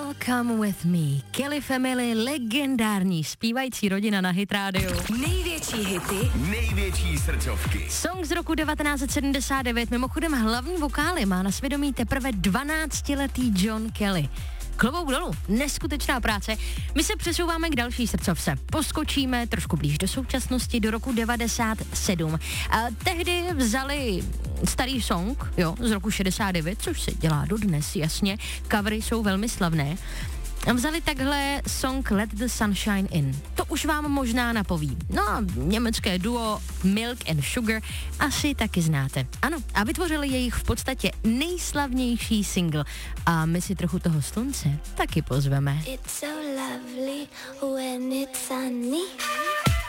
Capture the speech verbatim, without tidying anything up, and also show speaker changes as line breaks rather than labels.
Welcome with me. Kelly Family, legendární zpívající rodina na Hit Radio.
Největší hity,
největší srdcovky.
Song z roku devatenáct sedmdesát devět, mimochodem hlavní vokály má na svědomí teprve dvanáctiletý John Kelly. Klobouk dolů, neskutečná práce. My se přesouváme k další srdcovce. Poskočíme trošku blíž do současnosti, do roku devadesát sedm. A tehdy vzali starý song, jo, z roku šedesát devět, což se dělá dodnes, jasně. Covery jsou velmi slavné. A vzali takhle song Let the Sunshine In. To už vám možná napoví. No a německé duo Milk and Sugar asi taky znáte. Ano, a vytvořili jejich v podstatě nejslavnější single. A my si trochu toho slunce taky pozveme.
It's so lovely when it's sunny.